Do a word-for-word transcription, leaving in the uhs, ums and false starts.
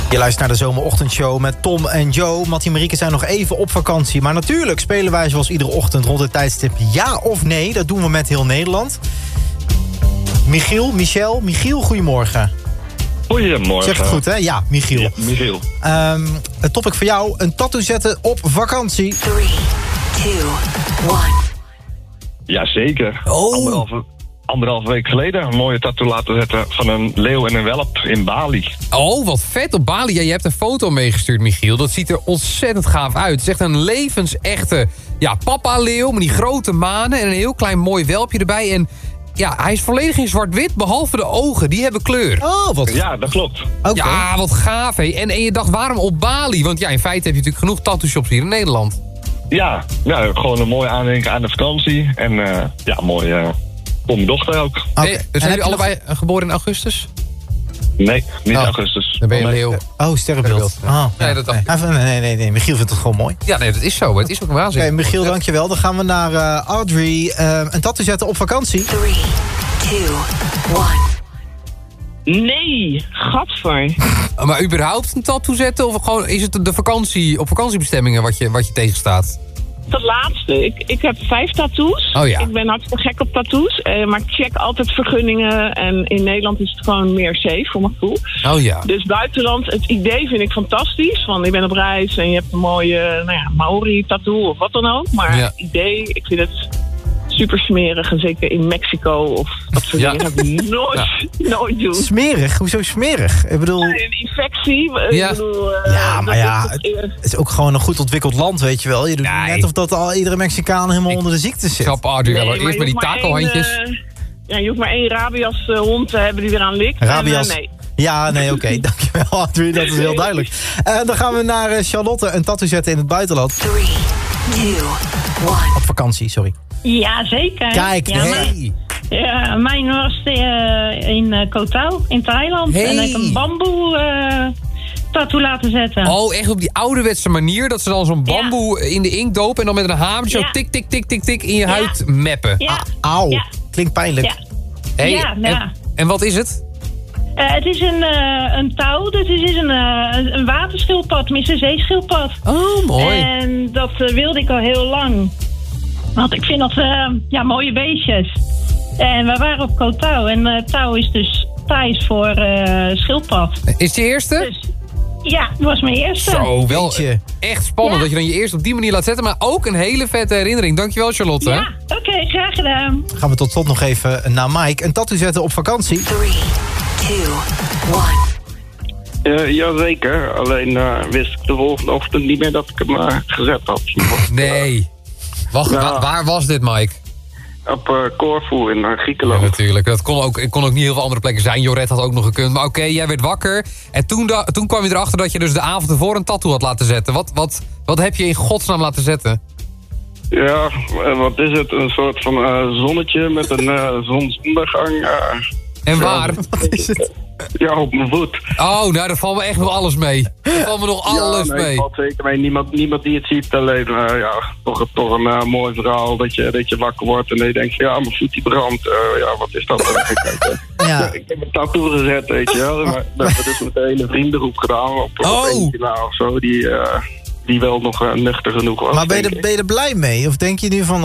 Je luistert naar de zomerochtendshow met Tom en Joe. Mattie en Marieke zijn nog even op vakantie. Maar natuurlijk spelen wij zoals iedere ochtend rond het tijdstip ja of nee. Dat doen we met heel Nederland. Michiel, Michel, Michiel, goedemorgen. Goedemorgen. Zeg het goed, hè? Ja, Michiel. Ja, Michiel. Um, het topic voor jou, een tattoo zetten op vakantie. drie, twee, één. Jazeker. Oh. Anderhalve, anderhalve week geleden een mooie tattoo laten zetten van een leeuw en een welp in Bali. Oh, wat vet op Bali. Ja, je hebt een foto meegestuurd, Michiel. Dat ziet er ontzettend gaaf uit. Het is echt een levensechte ja, papa-leeuw met die grote manen en een heel klein mooi welpje erbij. En ja, hij is volledig in zwart-wit, behalve de ogen. Die hebben kleur. Oh, wat Ja, dat klopt. okay. Ja, wat gaaf, hé. En, en je dacht, waarom op Bali? Want ja, in feite heb je natuurlijk genoeg tattoo-shops hier in Nederland. Ja, ja, gewoon een mooi aandenken aan de vakantie. En uh, ja, mooi uh, voor mijn dochter ook. Okay. Hey, dus En zijn heb jullie je allebei nog geboren in augustus? Nee, niet Oh, augustus. Dan ben je een Nee. leeuw. nog... Oh, sterrenbeeld. Sterrenbeeld, ja. Oh, Nee, ja, dat dacht nee. nee, nee, nee. Michiel vindt het gewoon mooi. Ja, nee, dat is zo. Het is ook een waanzin. Oké, okay, Michiel, dankjewel. Dan gaan we naar uh, Audrey. Uh, een tattoo zetten op vakantie. drie, twee, één. Nee, gadver. Maar überhaupt een tattoo zetten? Of gewoon is het de vakantie, op vakantiebestemmingen wat je, wat je tegenstaat? Dat laatste. Ik, ik heb vijf tattoos. Oh ja. Ik ben hartstikke gek op tattoos. Eh, maar ik check altijd vergunningen. En in Nederland is het gewoon meer safe, voor mijn gevoel. Oh ja. Dus buitenland, het idee vind ik fantastisch. Van je bent op reis en je hebt een mooie nou ja, Maori-tattoo of wat dan ook. Maar Ja. het idee, ik vind het super smerig. En zeker in Mexico of dat soort Ja. dingen. Dat zou ik nooit, nooit doen. Smerig? Hoezo smerig? Ik bedoel... Een infectie. eh, Ja. Ik bedoel, eh, Ja, maar dat ja, is het eerst. Het is ook gewoon een goed ontwikkeld land, weet je wel. Je doet Nee. net of dat al iedere Mexicaan helemaal onder de ziekte Ik zit. snap Audrey wel. Nee, hoor. maar Eerst je met die hoeft maar taco-handjes. één, uh, ja, je hoeft maar één rabias uh, hond te hebben die eraan likt. Rabias. En, uh, nee. Ja, nee, oké. Okay. Dankjewel, Audrey. Dat is heel duidelijk. Uh, dan gaan we naar uh, Charlotte. Een tattoo zetten in het buitenland. drie, twee, één. Op vakantie, sorry. Ja, zeker. Kijk, ja, hey. mijn, ja, mijn was uh, in uh, Koh Tao, in Thailand. Hey. En ik heb een bamboe uh, tattoo laten zetten. Oh, echt op die ouderwetse manier. Dat ze dan zo'n bamboe in de inkt dopen. En dan met een hamertje Ja. zo tik, tik, tik, tik, tik in je Ja. huid meppen. Ja, Ah, auw. Ja. Klinkt pijnlijk. ja. Hey, Ja, ja. En, en wat is het? Uh, het is een, uh, een touw, dus het is een, uh, een waterschildpad, tenminste een zeeschildpad. Oh, mooi. En dat uh, wilde ik al heel lang. Want ik vind dat uh, ja, mooie beestjes. En we waren op Koh Tao. En uh, touw is dus Thais voor uh, schildpad. Is het je eerste? Dus ja, dat was mijn eerste. Zo, wel Eentje. echt spannend Ja. dat je dan je eerst op die manier laat zetten. Maar ook een hele vette herinnering. Dankjewel, Charlotte. Ja, oké, okay, graag gedaan. Gaan we tot slot nog even naar Mike. Een tattoo zetten op vakantie. drie, twee, één. Uh, jazeker, alleen uh, wist ik de volgende ochtend niet meer dat ik hem uh, gezet had. Nee. Wacht, Ja. wa- waar was dit, Mike? Op uh, Corfu in uh, Ja, Griekenland. natuurlijk. Dat kon ook, het kon ook niet heel veel andere plekken zijn. Joret had ook nog gekund. Maar oké, jij werd wakker. En toen, da- toen kwam je erachter dat je dus de avond ervoor een tattoo had laten zetten. Wat, wat, wat heb je in godsnaam laten zetten? Ja, uh, wat is het? Een soort van uh, zonnetje met een uh, zonsondergang. Uh, En waar? Wat is het? ja, op mijn voet. Oh, nou, daar valt me echt nog alles mee. Daar valt me nog alles ja, nee, mee. valt zeker mee. Niemand, niemand die het ziet. Alleen, uh, ja, toch, toch een uh, mooi verhaal dat je, dat je wakker wordt en dan denk je, ja, mijn voet die brandt. Uh, ja, wat is dat? Kijk, uh, Ja. Ik heb een tattoo gezet, weet je wel. Maar dat hebben we dus met de hele vriendengroep gedaan. Op, op Oh. eentje na of zo, die, uh, die wel nog uh, nuchter genoeg was. Maar ben je, denk er, ik. ben je er blij mee? Of denk je nu van,